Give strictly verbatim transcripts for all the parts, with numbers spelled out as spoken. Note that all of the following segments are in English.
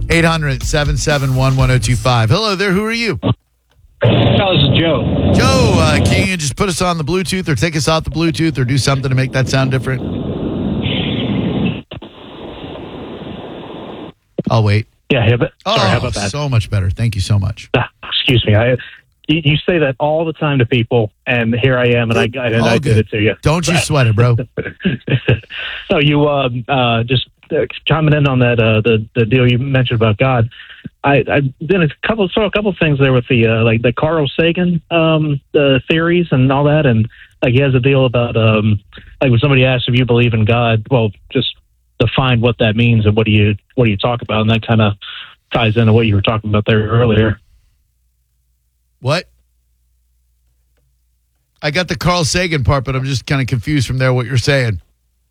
eight hundred, seven seven one, one oh two five. Hello there. Who are you? Oh, this is Joe. Joe, uh, can you just put us on the Bluetooth or take us off the Bluetooth or do something to make that sound different? I'll wait. Yeah, yeah but, oh, sorry, how about that? So much better. Thank you so much. Ah, excuse me. I you, you say that all the time to people, and here I am, and I, I, and I did it to you. Don't you sweat it, bro. So you uh, uh, just uh, chiming in on that uh, the the deal you mentioned about God. I, I did a couple saw a couple things there with the uh, like the Carl Sagan um, the theories and all that, and like he has a deal about um, like when somebody asks if you believe in God, well, just define what that means and what do you what do you talk about, and that kind of ties into what you were talking about there earlier. What? I got the Carl Sagan part, but I'm just kind of confused from there what you're saying.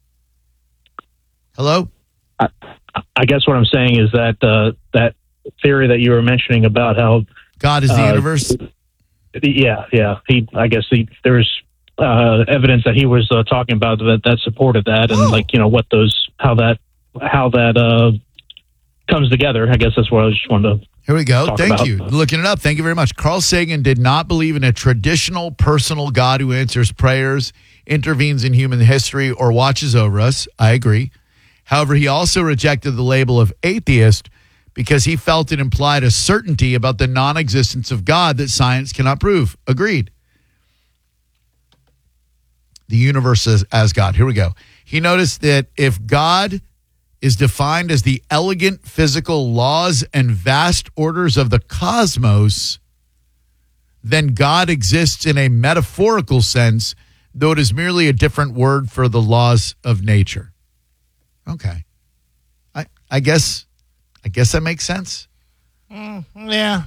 Hello? I, I guess what I'm saying is that uh, that theory that you were mentioning about how God is the uh, universe. Yeah, yeah. He, I guess he, there's uh, evidence that he was uh, talking about that that supported that, and oh. like you know what those how that how that uh, comes together. I guess that's what I just wanted to. Here we go. Thank about. you. Looking it up. Thank you very much. Carl Sagan did not believe in a traditional personal God who answers prayers, intervenes in human history, or watches over us. I agree. However, he also rejected the label of atheist because he felt it implied a certainty about the non-existence of God that science cannot prove. Agreed. The universe as, as God. Here we go. He noticed that if God is defined as the elegant physical laws and vast orders of the cosmos, then God exists in a metaphorical sense, though it is merely a different word for the laws of nature. Okay. I I guess I guess that makes sense. Mm, yeah.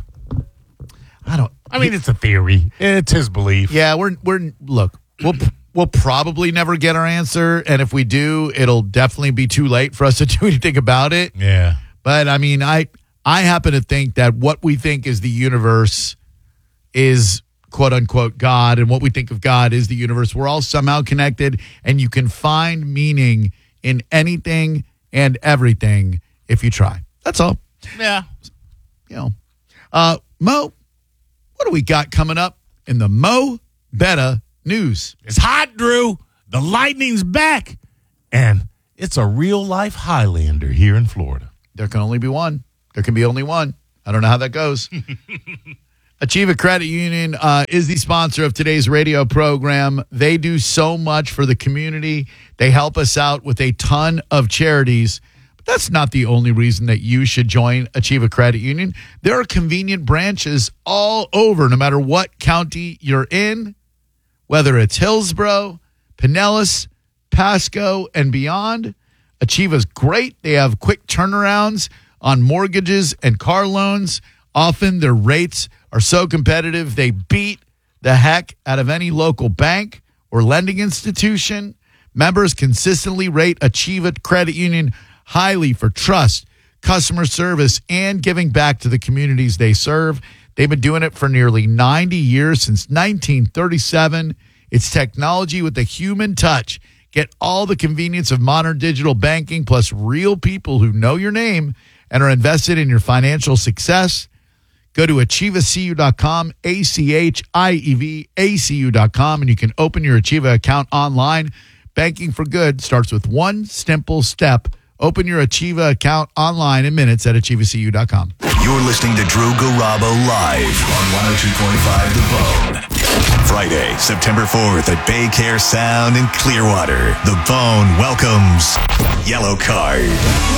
I don't I mean, it's a theory. It's his belief. Yeah, we're we're look, we'll we'll probably never get our answer, and if we do, it'll definitely be too late for us to do anything about it. Yeah. But I mean, I I happen to think that what we think is the universe is quote unquote God, and what we think of God is the universe. We're all somehow connected, and you can find meaning in anything and everything if you try. That's all. Yeah. You know. Uh, Mo, what do we got coming up in the Mo Betta news? It's hot, Drew. The lightning's back. And it's a real-life Highlander here in Florida. There can only be one. There can be only one. I don't know how that goes. Achieva Credit Union uh, is the sponsor of today's radio program. They do so much for the community. They help us out with a ton of charities. But that's not the only reason that you should join Achieva Credit Union. There are convenient branches all over, no matter what county you're in, whether it's Hillsborough, Pinellas, Pasco, and beyond. Achieva's great. They have quick turnarounds on mortgages and car loans. Often their rates are so competitive, they beat the heck out of any local bank or lending institution. Members consistently rate Achieva Credit Union highly for trust, customer service, and giving back to the communities they serve. They've been doing it for nearly ninety years, since nineteen thirty-seven. It's technology with a human touch. Get all the convenience of modern digital banking, plus real people who know your name and are invested in your financial success. Go to achieva c u dot com, A C H I E V A C U dot com, and you can open your Achieva account online. Banking for good starts with one simple step. Open your Achieva account online in minutes at achieva c u dot com. You're listening to Drew Garabo live on one oh two point five The Bone. Friday, September fourth at Bay Care Sound in Clearwater. The Bone welcomes Yellow Card.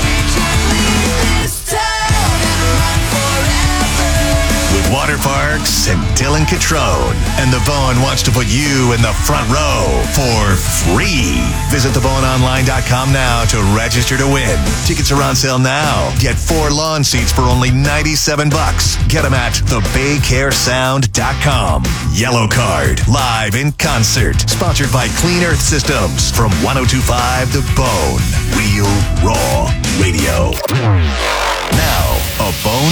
With Water Parks and Dylan Catrone. And The Bone wants to put you in the front row for free. Visit the bone online dot com now to register to win. Tickets are on sale now. Get four lawn seats for only ninety-seven bucks. Get them at the bay care sound dot com. Yellow Card, live in concert. Sponsored by Clean Earth Systems from one oh two point five The Bone. Real, raw radio. Now, a Bone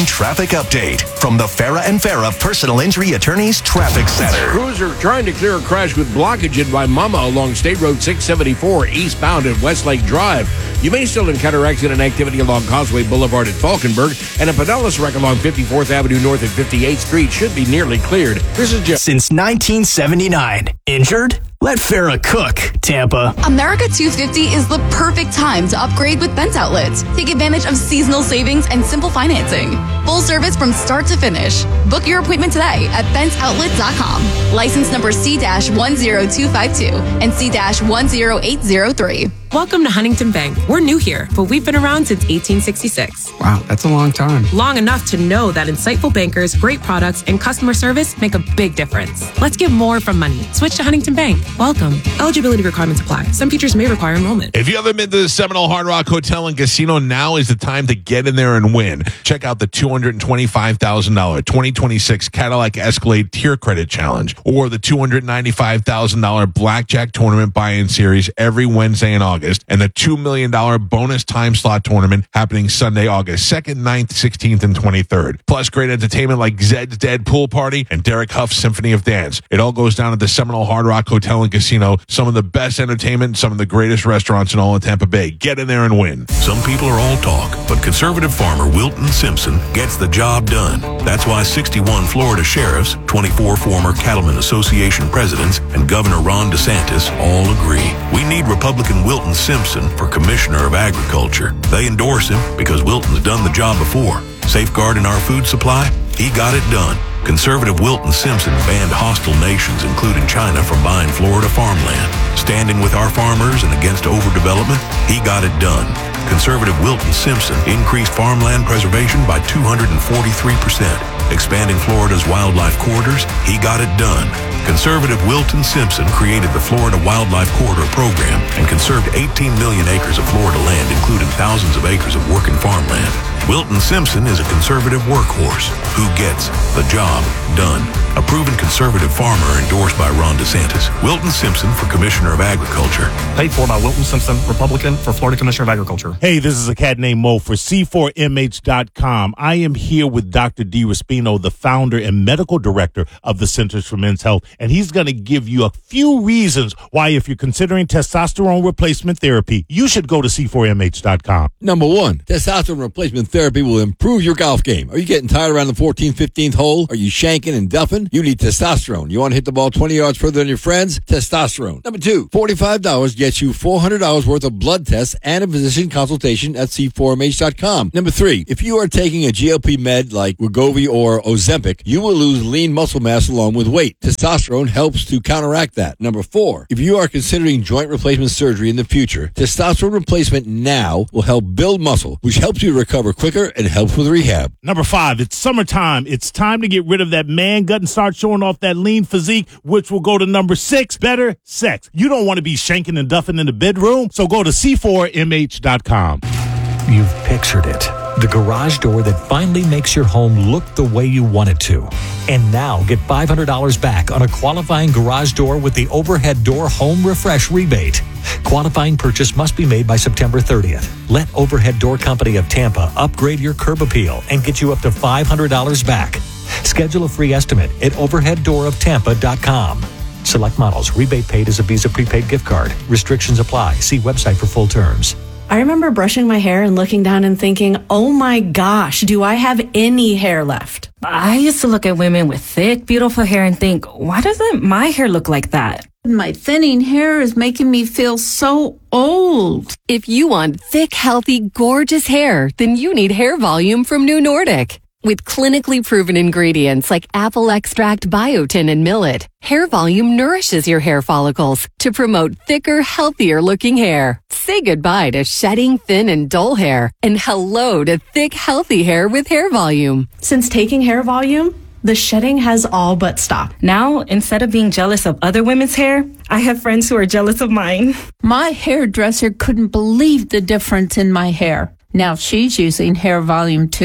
Traffic update from the Farah and Farah Personal Injury Attorneys Traffic Center. Crews are trying to clear a crash with blockage in Waimama along State Road six seventy-four eastbound at Westlake Drive. You may still encounter accident activity along Causeway Boulevard at Falkenberg, and a Pinellas wreck along fifty-fourth Avenue North at fifty-eighth Street should be nearly cleared. This is Jeff. Since nineteen seventy-nine. Injured? Let Farah cook, Tampa. America two fifty is the perfect time to upgrade with Bent Outlets. Take advantage of seasonal savings and simple financing. Full service from start to finish. Book your appointment today at bent outlet dot com. License number C one zero two five two and C one zero eight zero three. Welcome to Huntington Bank. We're new here, but we've been around since eighteen sixty-six. Wow, that's a long time. Long enough to know that insightful bankers, great products, and customer service make a big difference. Let's get more from money. Switch to Huntington Bank. Welcome. Eligibility requirements apply. Some features may require enrollment. If you haven't been to the Seminole Hard Rock Hotel and Casino, now is the time to get in there and win. Check out the two hundred twenty-five thousand dollars twenty twenty-six Cadillac Escalade Tier Credit Challenge or the two hundred ninety-five thousand dollars Blackjack Tournament Buy-In Series every Wednesday in August, and the two million dollars bonus time slot tournament happening Sunday, August second, ninth, sixteenth, and twenty-third. Plus great entertainment like Zed's Dead Pool Party and Derek Huff's Symphony of Dance. It all goes down at the Seminole Hard Rock Hotel and Casino. Some of the best entertainment, some of the greatest restaurants in all of Tampa Bay. Get in there and win. Some people are all talk, but conservative farmer Wilton Simpson gets the job done. That's why sixty-one Florida sheriffs, twenty-four former Cattlemen Association presidents, and Governor Ron DeSantis all agree. We need Republican Wilton Simpson for Commissioner of Agriculture. They endorse him because Wilton's done the job before. Safeguarding our food supply? He got it done. Conservative Wilton Simpson banned hostile nations, including China, from buying Florida farmland. Standing with our farmers and against overdevelopment? He got it done. Conservative Wilton Simpson increased farmland preservation by two hundred forty-three percent. Expanding Florida's wildlife corridors? He got it done. Conservative Wilton Simpson created the Florida Wildlife Corridor Program and conserved eighteen million acres of Florida land, including thousands of acres of working farmland. Wilton Simpson is a conservative workhorse who gets the job done. A proven conservative farmer endorsed by Ron DeSantis. Wilton Simpson for Commissioner of Agriculture. Paid for by Wilton Simpson, Republican, for Florida Commissioner of Agriculture. Hey, this is a cat named Mo for C four M H dot com. I am here with Doctor D. Raspino, the founder and medical director of the Centers for Men's Health, and he's going to give you a few reasons why, if you're considering testosterone replacement therapy, you should go to C four M H dot com. Number one, testosterone replacement therapy will improve your golf game. Are you getting tired around the fourteenth, fifteenth hole? Are you shanking and duffing? You need testosterone. You want to hit the ball twenty yards further than your friends? Testosterone. Number two, forty-five dollars gets you four hundred dollars worth of blood tests and a physician consultation at C four M H dot com. Number three, if you are taking a G L P med like Wegovy or Ozempic, you will lose lean muscle mass along with weight. Testosterone helps to counteract that. Number four, if you are considering joint replacement surgery in the future, testosterone replacement now will help build muscle, which helps you recover quicker and helps with rehab. Number five, it's summertime. It's time to get rid of that man gut and start showing off that lean physique, which will go to number six, better sex. You don't want to be shanking and duffing in the bedroom, so go to C four M H dot com. You've pictured it. The garage door that finally makes your home look the way you want it to. And now get five hundred dollars back on a qualifying garage door with the Overhead Door Home Refresh rebate. Qualifying purchase must be made by September thirtieth. Let Overhead Door Company of Tampa upgrade your curb appeal and get you up to five hundred dollars back. Schedule a free estimate at overhead door of tampa dot com. Select models. Rebate paid as a Visa prepaid gift card. Restrictions apply. See website for full terms. I remember brushing my hair and looking down and thinking, oh my gosh, do I have any hair left? I used to look at women with thick, beautiful hair and think, why doesn't my hair look like that? My thinning hair is making me feel so old. If you want thick, healthy, gorgeous hair, then you need Hair Volume from New Nordic. With clinically proven ingredients like apple extract, biotin, and millet, Hair Volume nourishes your hair follicles to promote thicker, healthier-looking hair. Say goodbye to shedding, thin, and dull hair, and hello to thick, healthy hair with Hair Volume. Since taking Hair Volume, the shedding has all but stopped. Now, instead of being jealous of other women's hair, I have friends who are jealous of mine. My hairdresser couldn't believe the difference in my hair. Now she's using Hair Volume too.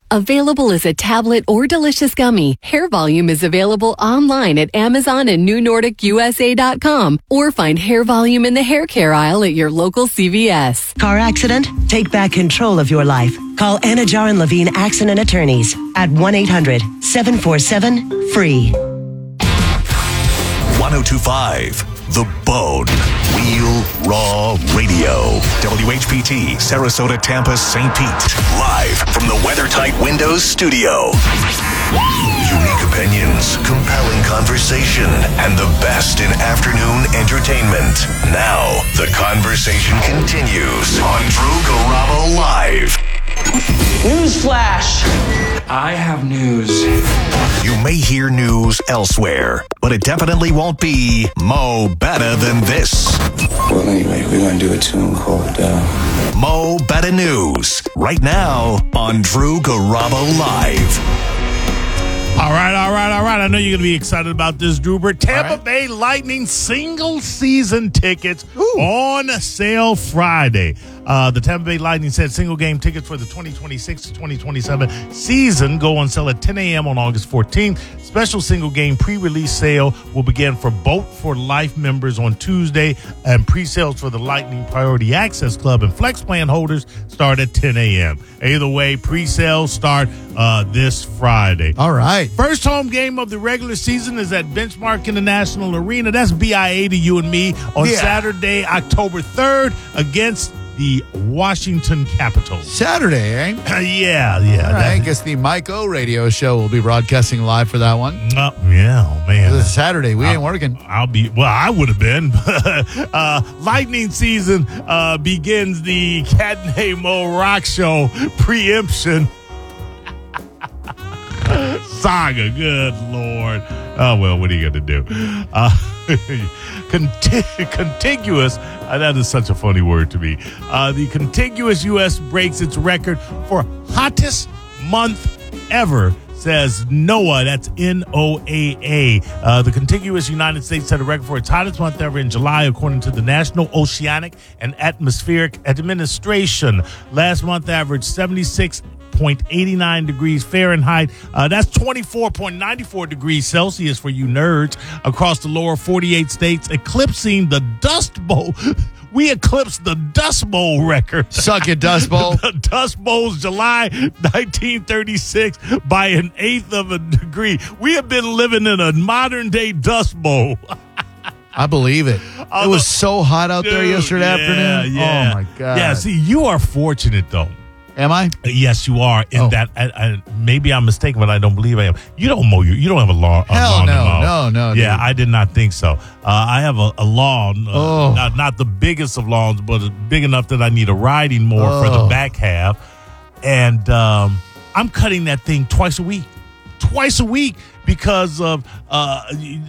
Available as a tablet or delicious gummy, Hair Volume is available online at Amazon and new nordic u s a dot com or find Hair Volume in the hair care aisle at your local C V S. Car accident? Take back control of your life. Call Anajar and Levine Accident Attorneys at one eight hundred seven four seven free. one oh two point five The Bone. Real Raw Radio. W H P T, Sarasota, Tampa, Saint Pete. Live from the WeatherTight Windows studio. Unique opinions, compelling conversation, and the best in afternoon entertainment. Now, the conversation continues on Drew Garabo Live. Newsflash! I have news. You may hear news elsewhere, but it definitely won't be Mo Better Than This. Well, anyway, we're going to do a tune called uh... Mo Better News, right now on Drew Garabo Live. All right, all right, all right. I know you're going to be excited about this, Drubert. Tampa right. Bay Lightning single season tickets Ooh. on sale Friday. Uh, the Tampa Bay Lightning said single game tickets for the twenty twenty-six to twenty twenty-seven season go on sale at ten a.m. on August fourteenth. Special single game pre-release sale will begin for Boat for Life members on Tuesday, and pre-sales for the Lightning Priority Access Club and Flex Plan holders start at ten a.m. Either way, pre-sales start uh, this Friday. All right. First home game of the regular season is at Benchmark International Arena. That's B I A to you and me on yeah. Saturday, October third against the Washington Capitals. Saturday, eh? Uh, yeah, yeah. Right, I guess the Mike O radio show will be broadcasting live for that one. Uh, yeah, oh, man. It's Saturday. We I'll, ain't working. I'll be, well, I would have been. uh, Lightning season uh, begins the Catenay Mo Rock Show preemption saga. Good Lord. Oh, well, what are you going to do? Uh, conti- contiguous, uh, that is such a funny word to me. Uh, the contiguous U S breaks its record for hottest month ever, says NOAA. That's N O A A. Uh, the contiguous United States set a record for its hottest month ever in July, according to the National Oceanic and Atmospheric Administration. Last month averaged seventy-six point eight nine degrees Fahrenheit. Uh, that's twenty-four point nine four degrees Celsius for you nerds across the lower forty-eight states, eclipsing the Dust Bowl. We eclipsed the Dust Bowl record. Suck it, Dust Bowl. The Dust Bowl's July nineteen thirty-six by an eighth of a degree. We have been living in a modern day Dust Bowl. I believe it. It was so hot out dude, there yesterday yeah, afternoon. Yeah. Oh, my God. Yeah, see, you are fortunate, though. Am I? Yes, you are. In oh. that, I, I, maybe I'm mistaken, but I don't believe I am. You don't mow your. You don't have a lawn. A Hell lawn no, to mow. no, no. Yeah, dude. I did not think so. Uh, I have a, a lawn, uh, oh. not not the biggest of lawns, but big enough that I need a riding mower oh. for the back half, and um, I'm cutting that thing twice a week, twice a week because of uh,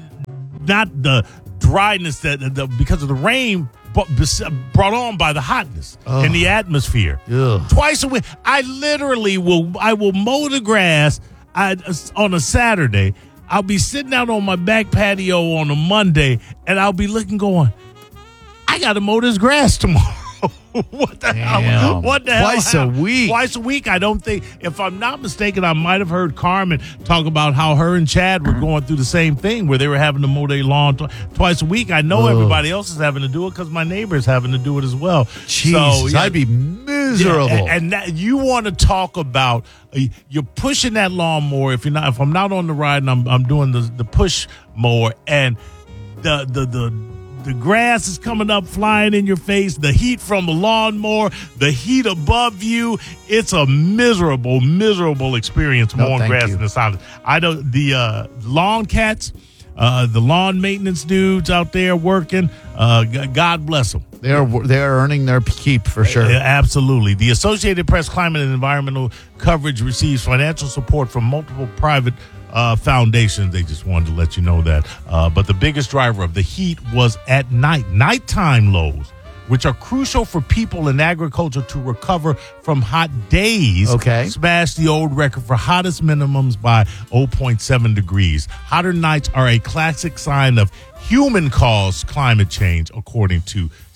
not the dryness that the, because of the rain. Brought on by the hotness oh. in the atmosphere. Ugh. Twice a week, I literally will. I will mow the grass I, on a Saturday. I'll be sitting out on my back patio on a Monday, and I'll be looking, going, "I got to mow this grass tomorrow." What the Damn. hell? What the Twice hell? a week. Twice a week. I don't think, if I'm not mistaken, I might have heard Carmen talk about how her and Chad were going through the same thing where they were having to mow their lawn tw- twice a week. I know Ugh. everybody else is having to do it because my neighbor's having to do it as well. Jeez, so, yeah, I'd be miserable. Yeah, and and that, you want to talk about uh, you're pushing that lawnmower. If you're not, if I'm not on the ride and I'm I'm doing the the push mower, and the the the. The grass is coming up, flying in your face. The heat from the lawnmower, the heat above you. It's a miserable, miserable experience No, mowing thank grass you. in the silence. I don't. The uh, lawn cats, uh, the lawn maintenance dudes out there working. Uh, g- God bless them. They're they're earning their keep for sure. Uh, absolutely. The Associated Press Climate and Environmental Coverage receives financial support from multiple private Uh, foundations. They just wanted to let you know that. Uh, but the biggest driver of the heat was at night. Nighttime lows, which are crucial for people in agriculture to recover from hot days, Okay. smashed the old record for hottest minimums by zero point seven degrees. Hotter nights are a classic sign of human-caused climate change, according to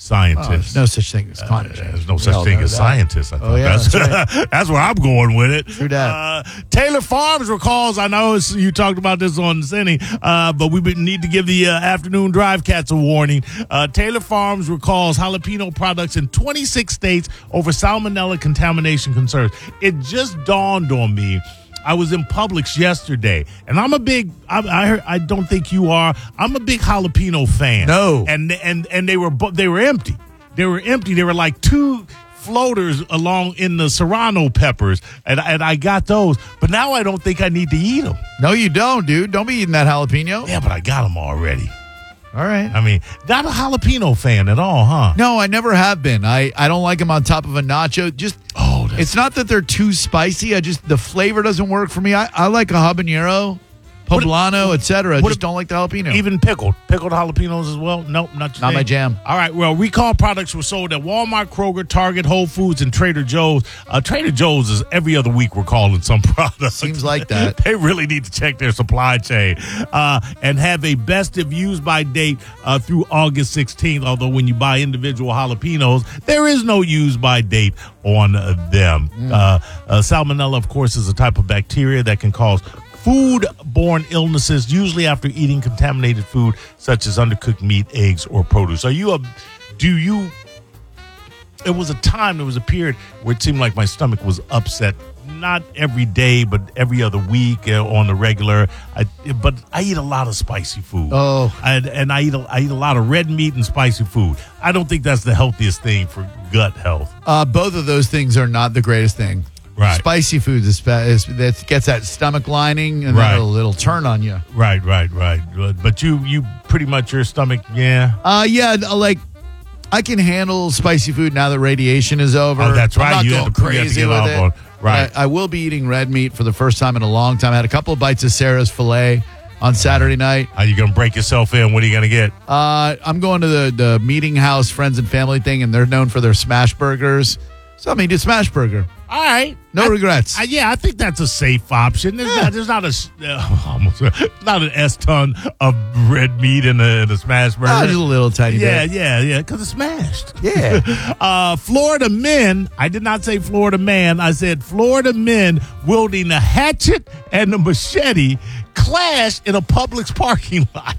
scientist. Oh, there's no such thing as climate change. Uh, there's no We such all thing know as that. scientists. I Oh, thought. yeah, that's, that's right. that's where I'm going with it. True that. Uh, Taylor Farms recalls, I know it's, you talked about this on the Cine, uh, but we need to give the uh, afternoon drive cats a warning. Uh, Taylor Farms recalls jalapeno products in twenty-six states over salmonella contamination concerns. It just dawned on me. I was in Publix yesterday, and I'm a big. I, I heard, I don't think you are. I'm a big jalapeno fan. No, and and and they were they were empty. They were empty. They were like two floaters along in the serrano peppers, and and I got those. But now I don't think I need to eat them. No, you don't, dude. Don't be eating that jalapeno. Yeah, but I got them already. All right. I mean, not a jalapeno fan at all, huh? No, I never have been. I, I don't like them on top of a nacho. Just oh, that's it's not that they're too spicy. I just the flavor doesn't work for me. I, I like a habanero, poblano, et cetera. I just don't like the jalapeno. Even pickled. Pickled jalapenos as well? Nope, not Not my jam. All right, well, recall products were sold at Walmart, Kroger, Target, Whole Foods, and Trader Joe's. Uh, Trader Joe's is every other week we're calling some products. Seems like that. They really need to check their supply chain uh, and have a best if used by date uh, through August sixteenth, although when you buy individual jalapenos, there is no use by date on uh, them. Mm. Uh, uh, salmonella, of course, is a type of bacteria that can cause food-borne illnesses, usually after eating contaminated food such as undercooked meat, eggs, or produce. Are you a, do you, it was a time, there was a period where it seemed like my stomach was upset, not every day, but every other week uh, on the regular. I, but I eat a lot of spicy food. Oh. I, and I eat, a, I eat a lot of red meat and spicy food. I don't think that's the healthiest thing for gut health. Uh, both of those things are not the greatest thing. Right. Spicy foods is, is that gets that stomach lining and Right. then it'll, it'll turn on you. Right, right, right. But you, you pretty much your stomach, yeah. Uh, yeah, like I can handle spicy food now that radiation is over. Oh, that's right. I'm not You going have to- you have to crazy get with off it. on- right. But I, I will be eating red meat for the first time in a long time. I had a couple of bites of Sarah's filet on Saturday night. Are you going to break yourself in? What are you going to get? Uh, I'm going to the, the meeting house friends and family thing, and they're known for their smash burgers. So I'm eating a smash burger. All right. No I, regrets. I, yeah, I think that's a safe option. There's, not, there's not a s- uh, almost not an S ton of red meat in a, in a smash burger. Ah, just a little tiny yeah, bit. yeah, yeah, because it's smashed. Yeah. uh, Florida men. I did not say Florida man. I said Florida men wielding a hatchet and a machete clashed in a Publix parking lot.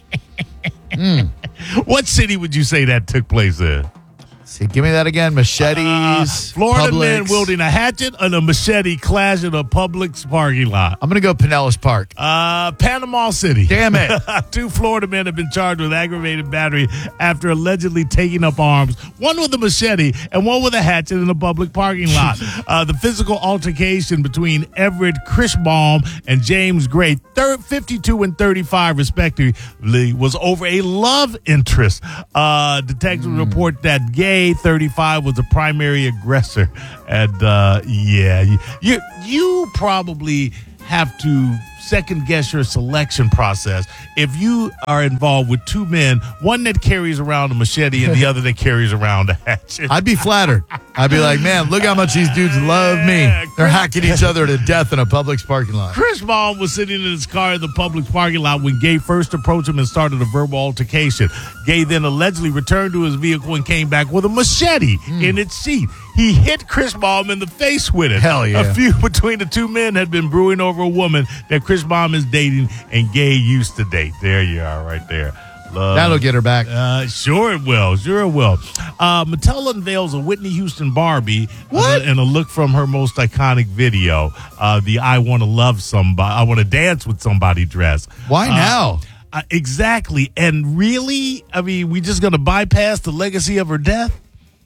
mm. What city would you say that took place in? See, give me that again. Machetes. Uh, Florida Publix. man wielding a hatchet and a machete clash in a Publix parking lot. I'm going to go Pinellas Park. Uh, Panama City. Damn it. Two Florida men have been charged with aggravated battery after allegedly taking up arms, one with a machete and one with a hatchet in a public parking lot. uh, the physical altercation between Everett Krishbaum and James Gray, thir- fifty-two and thirty-five respectively, was over a love interest. Uh, detectives mm. report that Gay, thirty-five, was the primary aggressor. And uh, yeah, you, you you probably have to second guess your selection process if you are involved with two men, one that carries around a machete and the other that carries around a hatchet. I'd be flattered. I'd be like, man, look how much these dudes love me. They're hacking each other to death in a Publix parking lot. Chris Baum was sitting in his car in the Publix parking lot when Gay first approached him and started a verbal altercation. Gay then allegedly returned to his vehicle and came back with a machete mm. in its seat. He hit Chris Baum in the face with it. Hell yeah. A feud between the two men had been brewing over a woman that Chris Baum is dating and Gay used to date. There you are right there. Love. That'll get her back. Uh, sure it will. Sure it will. Uh, Mattel unveils a Whitney Houston Barbie what? and a look from her most iconic video, uh, the I Want to Love Somebody, I Want to Dance with Somebody dress. Why uh, now? Uh, exactly. And really, I mean, we just going to bypass the legacy of her death?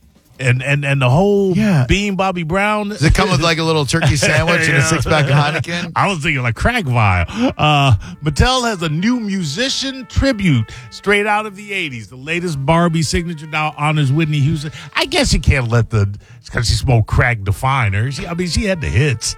And and and the whole yeah. Bean Bobby Brown. Does it come with like a little turkey sandwich and a six pack of Heineken? I was thinking like crack vial. Uh, Mattel has a new musician tribute straight out of the eighties. The latest Barbie signature now honors Whitney Houston. I guess you can't let the because she smoked crack define her. She, I mean, she had the hits.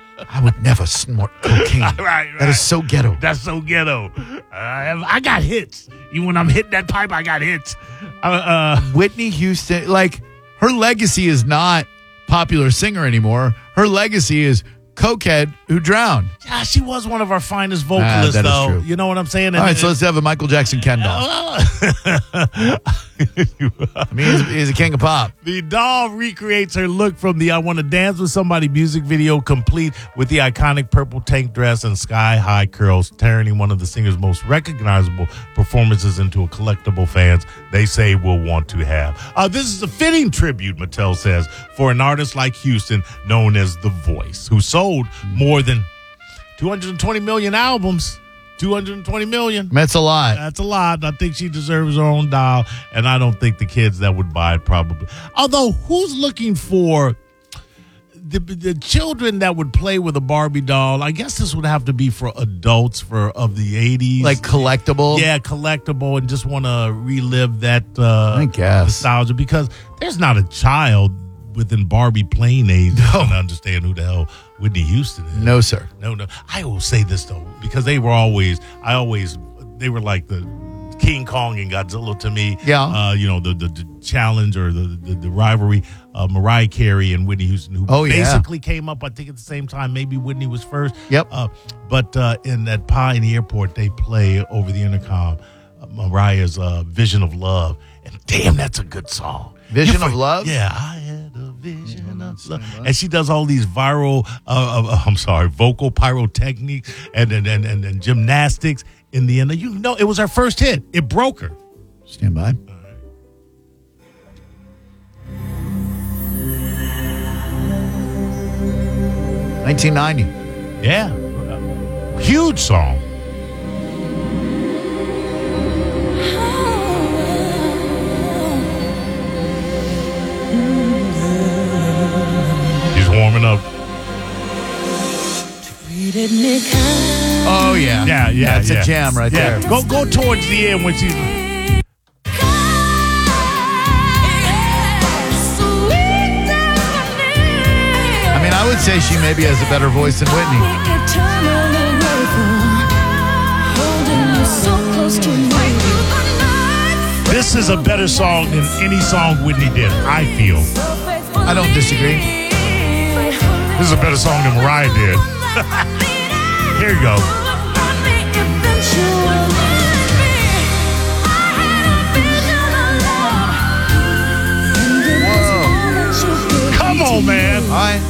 I would never snort cocaine. right, right. That is so ghetto. That's so ghetto. Uh, I got hits. Even when I'm hitting that pipe, I got hits. Uh, uh, Whitney Houston, like. Her legacy is not popular singer anymore. Her legacy is cokehead who drowned. Yeah, she was one of our finest vocalists, ah, that though. is true. You know what I'm saying? And, All right, so let's have a Michael Jackson Ken doll. Uh, I mean, he's, he's a king of pop. The doll recreates her look from the I Want to Dance with Somebody music video, complete with the iconic purple tank dress and sky-high curls, turning one of the singer's most recognizable performances into a collectible fans, they say, will want to have. Uh, this is a fitting tribute, Mattel says, for an artist like Houston, known as The Voice, who sold more than two hundred twenty million albums. two hundred twenty million. That's a lot. That's a lot. I think she deserves her own doll, and I don't think the kids that would buy it probably. Although, who's looking for the the children that would play with a Barbie doll? I guess this would have to be for adults for of the eighties, like collectible. Yeah, collectible, and just want to relive that uh, I guess. nostalgia, because there's not a child within Barbie playing age that can understand who the hell Whitney Houston is. No, sir. No, no. I will say this, though, because they were always, I always, they were like the King Kong and Godzilla to me. Yeah. Uh, you know, the, the, the challenge or the, the, the rivalry, uh, Mariah Carey and Whitney Houston, who oh, yeah. basically came up, I think, at the same time. Maybe Whitney was first. Yep. Uh, but uh, in that pie in the airport, they play over the intercom uh, Mariah's uh, Vision of Love. And damn, that's a good song. Vision You're of for- Love? Yeah, I had a vision of love. And she does all these viral, uh, uh, I'm sorry, vocal pyrotechnics and and, and, and and gymnastics in the end. You know, it was her first hit. It broke her. Stand by. nineteen ninety. Yeah. Huge song. He's warming up. Oh, yeah. Yeah, yeah. That's yeah. a jam right Yeah. there. Go go towards the end when she's. I mean, I would say she maybe has a better voice than Whitney. This is a better song than any song Whitney did, I feel. I don't disagree. This is a better song than Mariah did. Here you go. Come on, man. All right.